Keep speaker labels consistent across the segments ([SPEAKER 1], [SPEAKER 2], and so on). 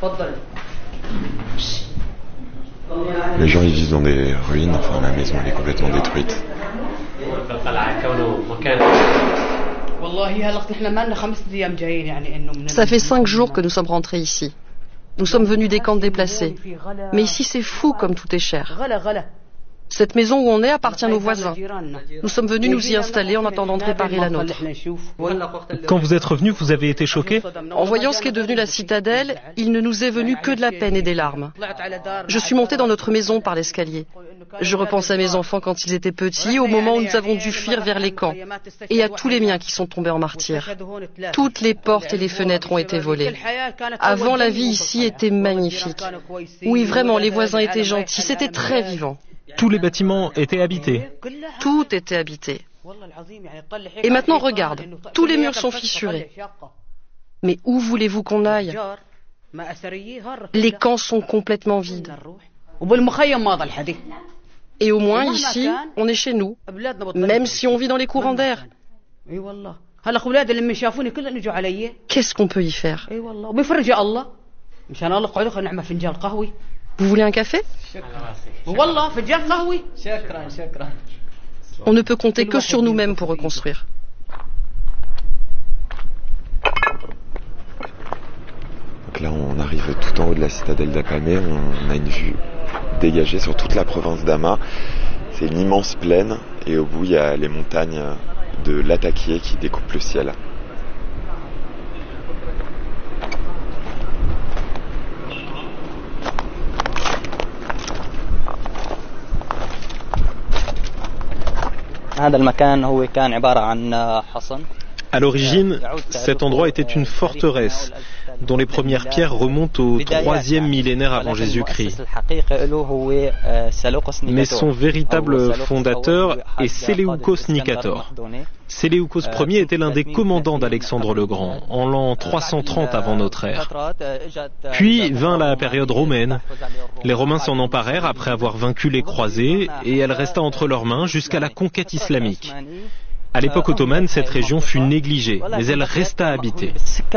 [SPEAKER 1] Les gens ils vivent dans des ruines, enfin la maison elle est complètement détruite.
[SPEAKER 2] Ça fait 5 jours que nous sommes rentrés ici. Nous sommes venus des camps de déplacés. Mais ici c'est fou comme tout est cher. Cette maison où on est appartient à nos voisins. Nous sommes venus nous y installer en attendant de réparer la nôtre.
[SPEAKER 3] Quand vous êtes revenus, vous avez été choqués?
[SPEAKER 2] En voyant ce qu'est devenu la citadelle, il ne nous est venu que de la peine et des larmes. Je suis montée dans notre maison par l'escalier. Je repense à mes enfants quand ils étaient petits, au moment où nous avons dû fuir vers les camps, et à tous les miens qui sont tombés en martyrs. Toutes les portes et les fenêtres ont été volées. Avant, la vie ici était magnifique. Oui, vraiment, les voisins étaient gentils, c'était très vivant.
[SPEAKER 3] Tous les bâtiments étaient habités.
[SPEAKER 2] Tout était habité. Et maintenant, regarde, tous les murs sont fissurés. Mais où voulez-vous qu'on aille? Les camps sont complètement vides. Et au moins ici, on est chez nous, même si on vit dans les courants d'air. Qu'est-ce qu'on peut y faire? Vous voulez un café? On ne peut compter que sur nous-mêmes pour reconstruire.
[SPEAKER 1] Donc là on arrive tout en haut de la citadelle d'Apamé, on a une vue dégagée sur toute la province d'Hama. C'est une immense plaine et au bout il y a les montagnes de Latakié qui découpent le ciel.
[SPEAKER 3] À l'origine, cet endroit était une forteresse dont les premières pierres remontent au 3e millénaire avant Jésus-Christ. Mais son véritable fondateur est Séleucos Nicator. Séleucos Ier était l'un des commandants d'Alexandre le Grand, en l'an 330 avant notre ère. Puis vint la période romaine. Les Romains s'en emparèrent après avoir vaincu les croisés, et elle resta entre leurs mains jusqu'à la conquête islamique. À l'époque ottomane, cette région fut négligée, mais elle resta habitée.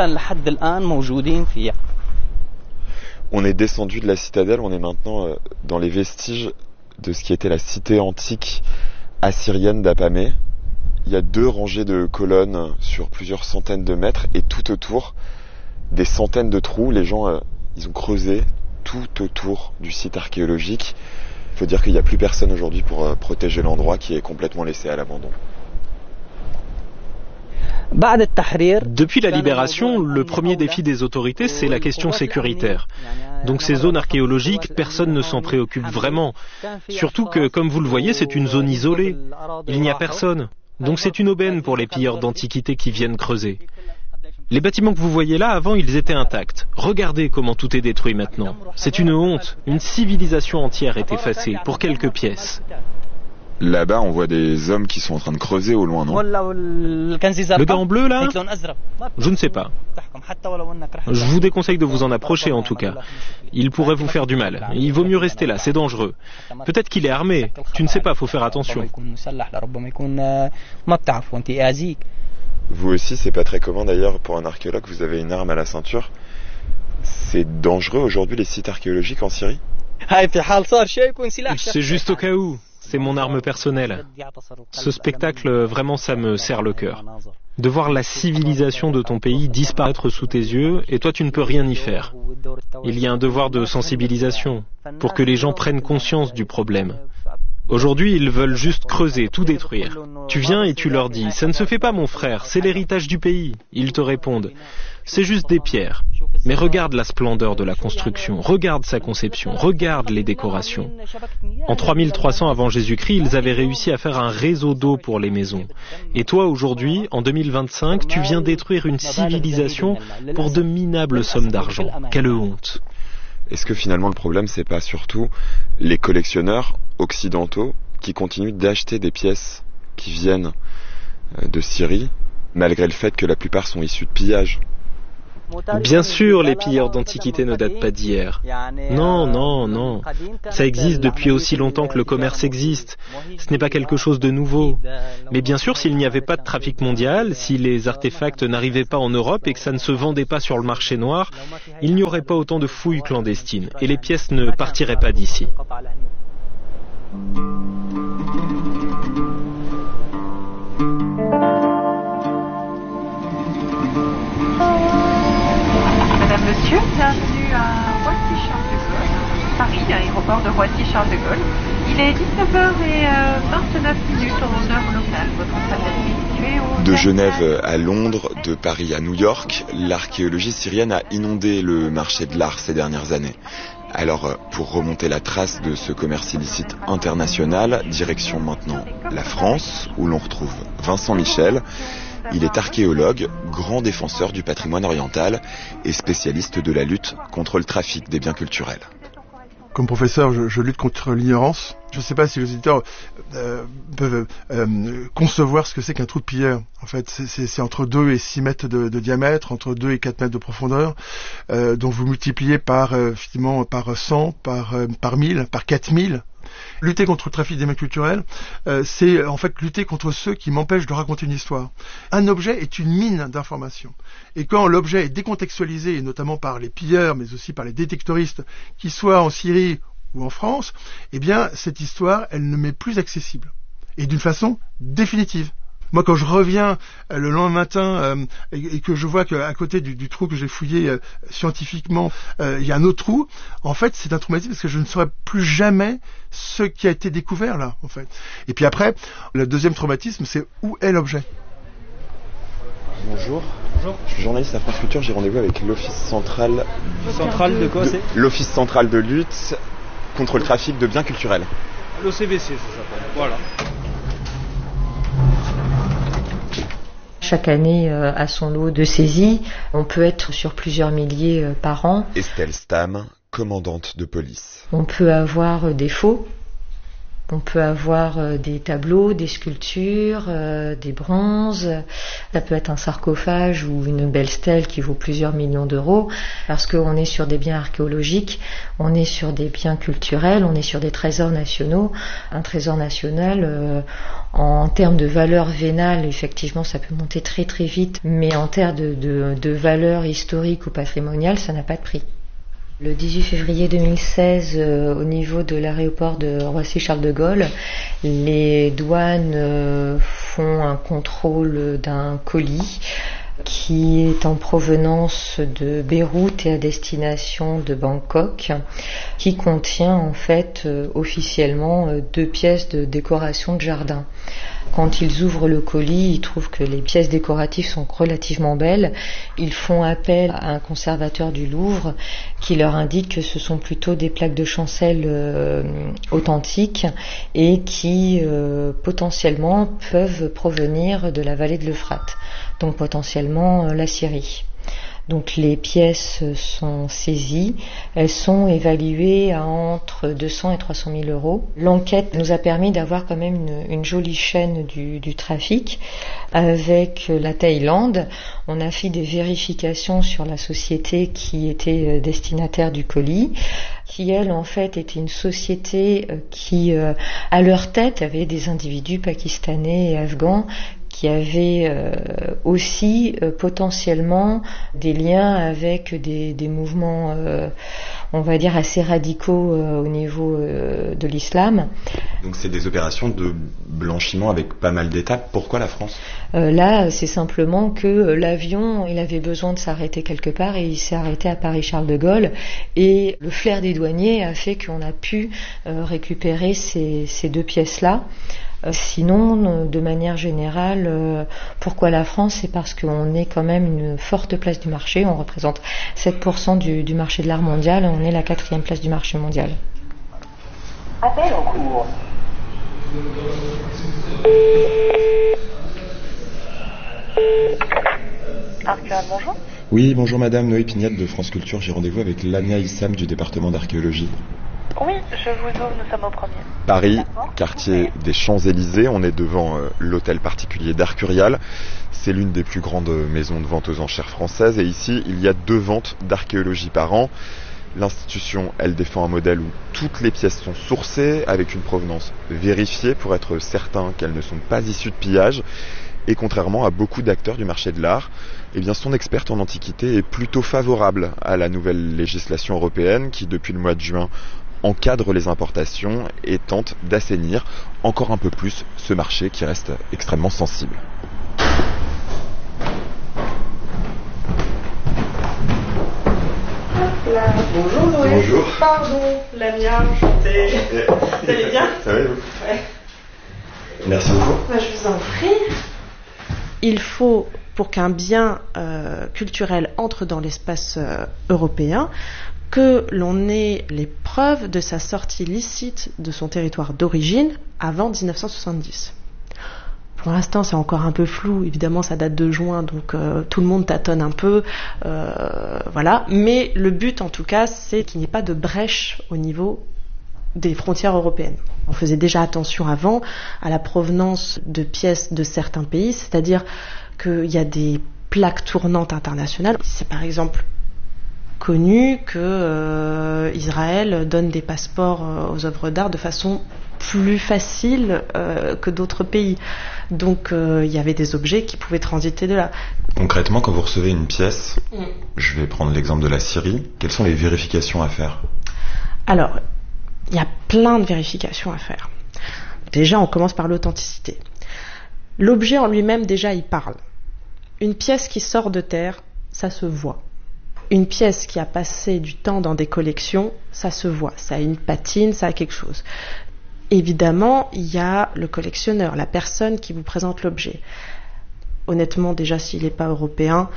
[SPEAKER 1] On est descendu de la citadelle, on est maintenant dans les vestiges de ce qui était la cité antique assyrienne d'Apamé. Il y a 2 rangées de colonnes sur plusieurs centaines de mètres et tout autour, des centaines de trous. Les gens, ils ont creusé tout autour du site archéologique. Il faut dire qu'il n'y a plus personne aujourd'hui pour protéger l'endroit qui est complètement laissé à l'abandon.
[SPEAKER 3] Depuis la libération, le premier défi des autorités, c'est la question sécuritaire. Donc ces zones archéologiques, personne ne s'en préoccupe vraiment. Surtout que, comme vous le voyez, c'est une zone isolée. Il n'y a personne. Donc c'est une aubaine pour les pilleurs d'antiquités qui viennent creuser. Les bâtiments que vous voyez là, avant, ils étaient intacts. Regardez comment tout est détruit maintenant. C'est une honte. Une civilisation entière est effacée pour quelques pièces.
[SPEAKER 1] Là-bas, on voit des hommes qui sont en train de creuser au loin, non?
[SPEAKER 3] Le gars en bleu, là? Je ne sais pas. Je vous déconseille de vous en approcher, en tout cas. Il pourrait vous faire du mal. Il vaut mieux rester là, c'est dangereux. Peut-être qu'il est armé. Tu ne sais pas, faut faire attention.
[SPEAKER 1] Vous aussi, c'est pas très commun d'ailleurs pour un archéologue, vous avez une arme à la ceinture. C'est dangereux aujourd'hui les sites archéologiques en Syrie?
[SPEAKER 3] C'est juste au cas où. C'est mon arme personnelle. Ce spectacle, vraiment, ça me serre le cœur. De voir la civilisation de ton pays disparaître sous tes yeux, et toi tu ne peux rien y faire. Il y a un devoir de sensibilisation, pour que les gens prennent conscience du problème. Aujourd'hui, ils veulent juste creuser, tout détruire. Tu viens et tu leur dis « Ça ne se fait pas mon frère, c'est l'héritage du pays ». Ils te répondent « C'est juste des pierres ». Mais regarde la splendeur de la construction, regarde sa conception, regarde les décorations. En 3300 avant Jésus-Christ, ils avaient réussi à faire un réseau d'eau pour les maisons. Et toi, aujourd'hui, en 2025, tu viens détruire une civilisation pour de minables sommes d'argent. Quelle honte!
[SPEAKER 1] Est-ce que finalement le problème, c'est pas surtout les collectionneurs occidentaux qui continuent d'acheter des pièces qui viennent de Syrie, malgré le fait que la plupart sont issues de pillages?
[SPEAKER 3] Bien sûr, les pilleurs d'antiquités ne datent pas d'hier. Non, non, non. Ça existe depuis aussi longtemps que le commerce existe. Ce n'est pas quelque chose de nouveau. Mais bien sûr, s'il n'y avait pas de trafic mondial, si les artefacts n'arrivaient pas en Europe et que ça ne se vendait pas sur le marché noir, il n'y aurait pas autant de fouilles clandestines et les pièces ne partiraient pas d'ici.
[SPEAKER 4] Madame, Monsieur, bienvenue à Roissy-Charles de Gaulle, Paris, aéroport de Roissy-Charles de Gaulle. Il est 19h29 en heure locale. Votre trajet est situé au...
[SPEAKER 1] De Genève à Londres, de Paris à New York, l'archéologie syrienne a inondé le marché de l'art ces dernières années. Alors, pour remonter la trace de ce commerce illicite international, direction maintenant la France, où l'on retrouve Vincent Michel. Il est archéologue, grand défenseur du patrimoine oriental et spécialiste de la lutte contre le trafic des biens culturels.
[SPEAKER 5] Comme professeur, je lutte contre l'ignorance. Je ne sais pas si les auditeurs peuvent concevoir ce que c'est qu'un trou de pierre. En fait, c'est entre 2 et 6 mètres de diamètre, entre 2 et 4 mètres de profondeur. Donc vous multipliez par 100, par 1000, par 4000. Lutter contre le trafic des biens culturels, c'est en fait lutter contre ceux qui m'empêchent de raconter une histoire. Un objet est une mine d'informations. Et quand l'objet est décontextualisé, et notamment par les pilleurs, mais aussi par les détectoristes, qu'ils soient en Syrie ou en France, eh bien, cette histoire, elle ne m'est plus accessible. Et d'une façon définitive. Moi, quand je reviens le lendemain matin et que je vois qu'à côté du trou que j'ai fouillé scientifiquement, il y a un autre trou, en fait, c'est un traumatisme parce que je ne saurais plus jamais ce qui a été découvert là, en fait. Et puis après, le deuxième traumatisme, c'est où est l'objet.
[SPEAKER 1] Bonjour. Bonjour. Je suis journaliste à France Culture, j'ai rendez-vous avec l'Office central...
[SPEAKER 6] Central de quoi c'est ?
[SPEAKER 1] L'Office central de lutte contre le trafic de biens culturels.
[SPEAKER 6] L'OCBC, ça s'appelle. Voilà.
[SPEAKER 7] Chaque année a son lot de saisies. On peut être sur plusieurs milliers par an.
[SPEAKER 1] Estelle Stam, commandante de police.
[SPEAKER 7] On peut avoir des faux. On peut avoir des tableaux, des sculptures, des bronzes. Ça peut être un sarcophage ou une belle stèle qui vaut plusieurs millions d'euros. Parce qu'on est sur des biens archéologiques, on est sur des biens culturels, on est sur des trésors nationaux. Un trésor national, en termes de valeur vénale, effectivement, ça peut monter très très vite. Mais en termes de valeur historique ou patrimoniale, ça n'a pas de prix. Le 18 février 2016, au niveau de l'aéroport de Roissy-Charles de Gaulle, les douanes font un contrôle d'un colis qui est en provenance de Beyrouth et à destination de Bangkok, qui contient en fait officiellement 2 pièces de décoration de jardin. Quand ils ouvrent le colis, ils trouvent que les pièces décoratives sont relativement belles. Ils font appel à un conservateur du Louvre qui leur indique que ce sont plutôt des plaques de chancel authentiques et qui potentiellement peuvent provenir de la vallée de l'Euphrate, donc potentiellement la Syrie. Donc les pièces sont saisies, elles sont évaluées à entre 200 et 300 000 euros. L'enquête nous a permis d'avoir quand même une jolie chaîne du trafic. Avec la Thaïlande, on a fait des vérifications sur la société qui était destinataire du colis, qui elle en fait était une société qui à leur tête avait des individus pakistanais et afghans qui avaient aussi potentiellement des liens avec des mouvements, on va dire, assez radicaux au niveau de l'islam.
[SPEAKER 1] Donc c'est des opérations de blanchiment avec pas mal d'étapes. Pourquoi la France ?
[SPEAKER 7] Là, c'est simplement que l'avion, il avait besoin de s'arrêter quelque part et il s'est arrêté à Paris-Charles de Gaulle. Et le flair des douaniers a fait qu'on a pu récupérer ces 2 pièces-là. Sinon, de manière générale, pourquoi la France ? C'est parce qu'on est quand même une forte place du marché. On représente 7% du marché de l'art mondial. On est la 4e place du marché mondial.
[SPEAKER 4] Appel en cours. Archéologue, bonjour.
[SPEAKER 1] Oui, bonjour madame, Noé Pignat de France Culture. J'ai rendez-vous avec Lamia Issam du département d'archéologie.
[SPEAKER 8] Oui, je vous ouvre, nous sommes au premier.
[SPEAKER 1] Paris, quartier des Champs-Élysées, on est devant l'hôtel particulier d'Arcurial. C'est l'une des plus grandes maisons de vente aux enchères françaises et ici, il y a 2 ventes d'archéologie par an. L'institution, elle défend un modèle où toutes les pièces sont sourcées avec une provenance vérifiée pour être certain qu'elles ne sont pas issues de pillage. Et contrairement à beaucoup d'acteurs du marché de l'art, eh bien son experte en antiquité est plutôt favorable à la nouvelle législation européenne qui, depuis le mois de juin, encadre les importations et tente d'assainir encore un peu plus ce marché qui reste extrêmement sensible.
[SPEAKER 9] Là. Bonjour Noé.
[SPEAKER 1] Bonjour.
[SPEAKER 9] Pardon, Lamia, enchantée. Vous allez bien?
[SPEAKER 1] Ça va, vous?
[SPEAKER 9] Ouais.
[SPEAKER 1] Merci beaucoup.
[SPEAKER 9] Je vous en prie. Il faut, pour qu'un bien culturel entre dans l'espace européen, que l'on ait les preuves de sa sortie licite de son territoire d'origine avant 1970. Pour l'instant, c'est encore un peu flou. Évidemment, ça date de juin, donc tout le monde tâtonne un peu. Voilà. Mais le but, en tout cas, c'est qu'il n'y ait pas de brèche au niveau des frontières européennes. On faisait déjà attention avant à la provenance de pièces de certains pays, c'est-à-dire qu'il y a des plaques tournantes internationales. C'est par exemple connu que Israël donne des passeports aux œuvres d'art de façon plus facile que d'autres pays. Donc il y avait des objets qui pouvaient transiter de là.
[SPEAKER 1] Concrètement, quand vous recevez une pièce, je vais prendre l'exemple de la Syrie, quelles sont les vérifications à faire?
[SPEAKER 9] Alors, il y a plein de vérifications à faire. Déjà, on commence par l'authenticité. L'objet en lui-même, déjà, il parle. Une pièce qui sort de terre, ça se voit. Une pièce qui a passé du temps dans des collections, ça se voit. Ça a une patine, ça a quelque chose. Évidemment, il y a le collectionneur, la personne qui vous présente l'objet. Honnêtement, déjà, s'il n'est pas européen,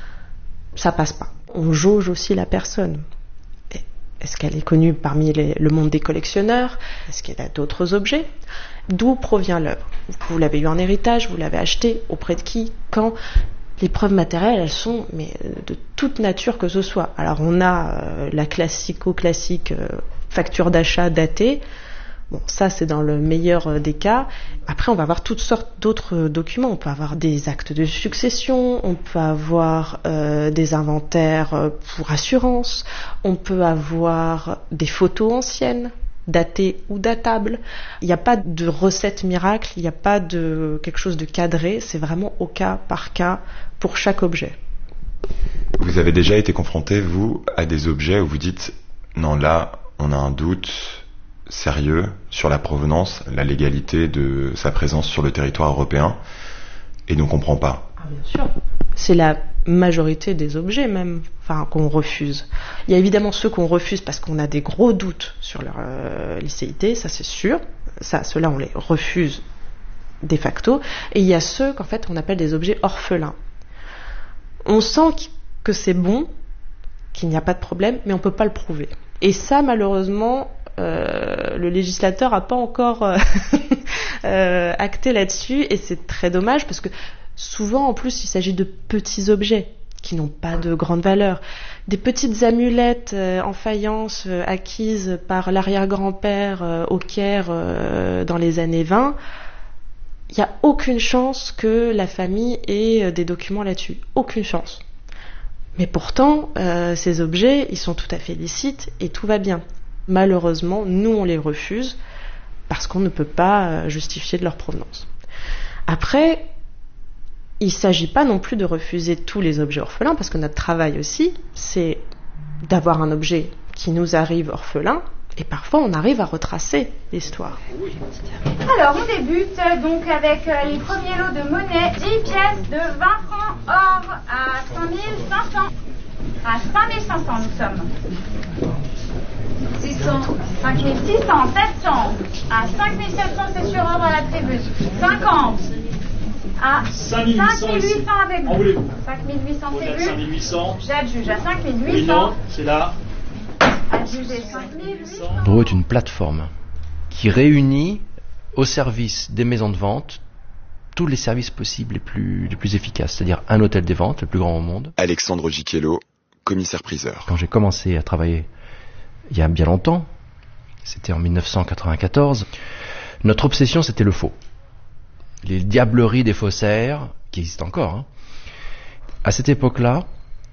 [SPEAKER 9] ça passe pas. On jauge aussi la personne. Est-ce qu'elle est connue parmi le monde des collectionneurs? Est-ce qu'il y a d'autres objets? D'où provient l'œuvre? Vous l'avez eu en héritage, vous l'avez acheté, auprès de qui, quand? Les preuves matérielles, elles sont de toute nature que ce soit. Alors on a la classique facture d'achat datée. Bon, ça c'est dans le meilleur des cas. Après, on va avoir toutes sortes d'autres documents. On peut avoir des actes de succession, on peut avoir des inventaires pour assurance, on peut avoir des photos anciennes, datées ou datables. Il n'y a pas de recette miracle, il n'y a pas de quelque chose de cadré. C'est vraiment au cas par cas pour chaque objet.
[SPEAKER 1] Vous avez déjà été confronté, vous, à des objets où vous dites « Non, là, on a un doute sérieux sur la provenance, la légalité de sa présence sur le territoire européen, et donc on ne comprend pas. »
[SPEAKER 9] Bien sûr. C'est la majorité des objets même, qu'on refuse. Il y a évidemment ceux qu'on refuse parce qu'on a des gros doutes sur leur licéité, ça c'est sûr. Ceux-là, on les refuse de facto. Et il y a ceux qu'en fait on appelle des objets orphelins. On sent que c'est bon, qu'il n'y a pas de problème, mais on ne peut pas le prouver. Et ça, malheureusement, le législateur n'a pas encore acté là-dessus, et c'est très dommage parce que souvent, en plus, il s'agit de petits objets qui n'ont pas de grande valeur. Des petites amulettes en faïence acquises par l'arrière-grand-père au Caire dans les années 20, il n'y a aucune chance que la famille ait des documents là-dessus. Aucune chance. Mais pourtant, ces objets, ils sont tout à fait licites et tout va bien. Malheureusement, nous, on les refuse parce qu'on ne peut pas justifier de leur provenance. Après, il ne s'agit pas non plus de refuser tous les objets orphelins, parce que notre travail aussi, c'est d'avoir un objet qui nous arrive orphelin, et parfois on arrive à retracer l'histoire.
[SPEAKER 10] Alors, on débute donc avec les premiers lots de monnaie, 10 pièces de 20 francs or à 5500. À 5500 nous sommes. 600, 5600, 700. À 5700 c'est sur ordre à la tribu. 50. À 5800 avec vous. 5800 c'est vu. 5800. J'adjuge à 5800.
[SPEAKER 6] Oui, non, c'est là.
[SPEAKER 10] Adjugé 5800.
[SPEAKER 11] Dro est une plateforme qui réunit au service des maisons de vente tous les services possibles les plus efficaces, c'est-à-dire un hôtel des ventes, le plus grand au monde.
[SPEAKER 1] Alexandre Giquello, commissaire-priseur.
[SPEAKER 11] Quand j'ai commencé à travailler il y a bien longtemps, C'était en 1994. Notre obsession, c'était le faux. Les diableries des faussaires, qui existent encore. Hein. À cette époque-là,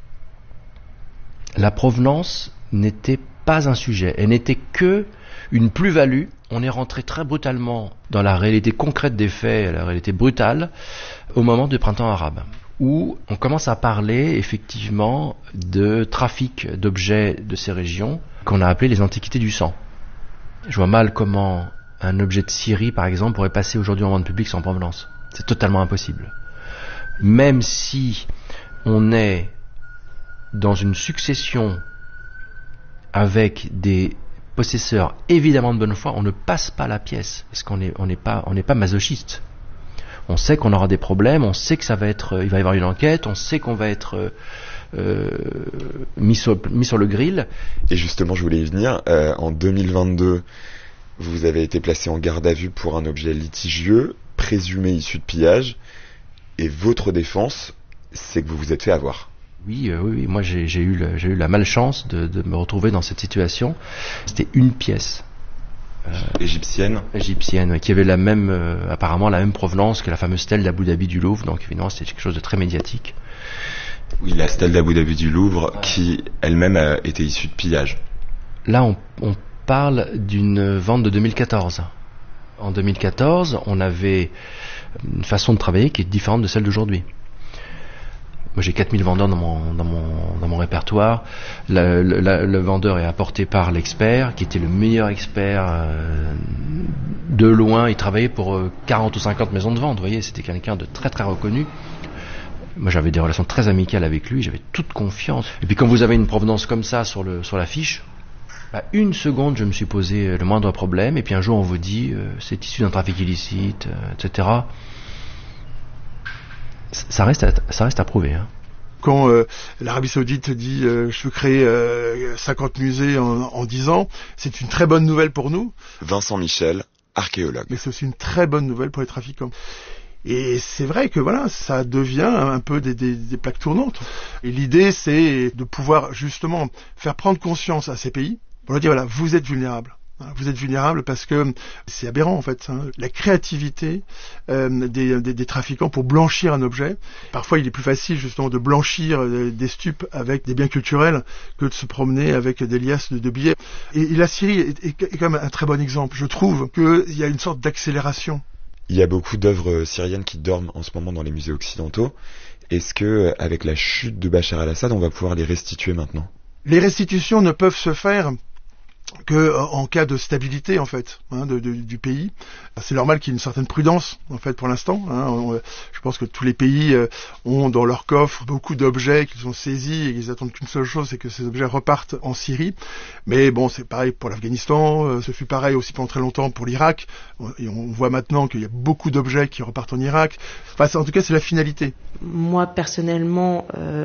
[SPEAKER 11] la provenance n'était pas un sujet. Elle n'était que une plus-value. On est rentré très brutalement dans la réalité concrète des faits, la réalité brutale, au moment du printemps arabe, où on commence à parler effectivement de trafic d'objets de ces régions qu'on a appelé les antiquités du sang. Je vois mal comment un objet de Syrie, par exemple, pourrait passer aujourd'hui en vente publique sans provenance. C'est totalement impossible. Même si on est dans une succession avec des possesseurs évidemment de bonne foi, on ne passe pas la pièce, parce qu'on n'est pas masochiste. On sait qu'on aura des problèmes, on sait que il va y avoir une enquête, on sait qu'on va être mis sur le grill.
[SPEAKER 1] Et justement, je voulais y venir. En 2022, vous avez été placé en garde à vue pour un objet litigieux, présumé issu de pillage, et votre défense, c'est que vous vous êtes fait avoir.
[SPEAKER 11] Oui, moi j'ai eu la malchance de me retrouver dans cette situation. C'était une pièce.
[SPEAKER 1] Égyptienne,
[SPEAKER 11] ouais, qui avait apparemment la même provenance que la fameuse stèle d'Abu Dhabi du Louvre, donc évidemment c'était quelque chose de très médiatique.
[SPEAKER 1] Oui, la stèle d'Abu Dhabi du Louvre, qui elle-même était issue de pillage.
[SPEAKER 11] Là, on parle d'une vente de 2014. En 2014, on avait une façon de travailler qui est différente de celle d'aujourd'hui. Moi, j'ai 4000 vendeurs dans mon répertoire. Le vendeur est apporté par l'expert, qui était le meilleur expert de loin. Il travaillait pour 40 ou 50 maisons de vente. Vous voyez, c'était quelqu'un de très très reconnu. Moi, j'avais des relations très amicales avec lui. J'avais toute confiance. Et puis, quand vous avez une provenance comme ça sur la fiche, une seconde, je me suis posé le moindre problème. Et puis un jour, on vous dit, c'est issu d'un trafic illicite, etc. Ça reste à prouver. Hein.
[SPEAKER 5] Quand l'Arabie Saoudite dit je veux créer 50 musées en 10 ans, c'est une très bonne nouvelle pour nous.
[SPEAKER 1] Vincent Michel, archéologue.
[SPEAKER 5] Mais c'est aussi une très bonne nouvelle pour les trafiquants. Et c'est vrai que voilà, ça devient un peu des plaques tournantes. Et l'idée, c'est de pouvoir justement faire prendre conscience à ces pays pour leur dire voilà, vous êtes vulnérables. Vous êtes vulnérable parce que c'est aberrant en fait. La créativité des trafiquants pour blanchir un objet. Parfois, il est plus facile justement de blanchir des stupes avec des biens culturels que de se promener avec des liasses de billets. Et la Syrie est quand même un très bon exemple. Je trouve qu'il y a une sorte d'accélération.
[SPEAKER 1] Il y a beaucoup d'œuvres syriennes qui dorment en ce moment dans les musées occidentaux. Est-ce que, avec la chute de Bachar el-Assad, on va pouvoir les restituer maintenant ?
[SPEAKER 5] Les restitutions ne peuvent se faire que en cas de stabilité en fait du pays. C'est normal qu'il y ait une certaine prudence en fait pour l'instant. Je pense que tous les pays ont dans leur coffre beaucoup d'objets qu'ils ont saisis et qu'ils attendent qu'une seule chose, c'est que ces objets repartent en Syrie. Mais bon, c'est pareil pour l'Afghanistan, ce fut pareil aussi pendant très longtemps pour l'Irak. Et on voit maintenant qu'il y a beaucoup d'objets qui repartent en Irak. Enfin, en tout cas, c'est la finalité.
[SPEAKER 9] Moi personnellement,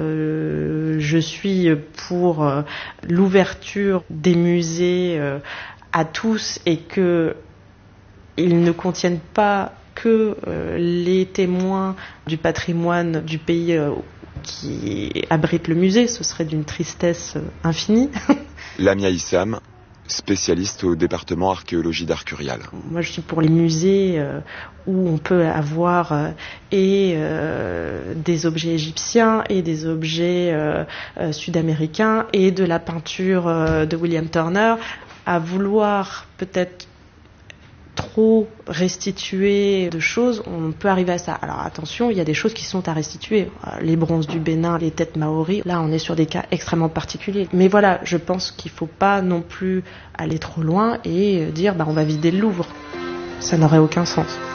[SPEAKER 9] je suis pour l'ouverture des musées à tous et que ils ne contiennent pas que les témoins du patrimoine du pays qui abrite le musée. Ce serait d'une tristesse infinie.
[SPEAKER 1] Lamia Issam, spécialiste au département archéologie d'Arcurial.
[SPEAKER 9] Moi, je suis pour les musées où on peut avoir des objets égyptiens et des objets sud-américains et de la peinture de William Turner. À vouloir peut-être trop restituer de choses, on peut arriver à ça. Alors attention, il y a des choses qui sont à restituer. Les bronzes du Bénin, les têtes maoris, là on est sur des cas extrêmement particuliers. Mais voilà, je pense qu'il ne faut pas non plus aller trop loin et dire on va vider le Louvre. Ça n'aurait aucun sens.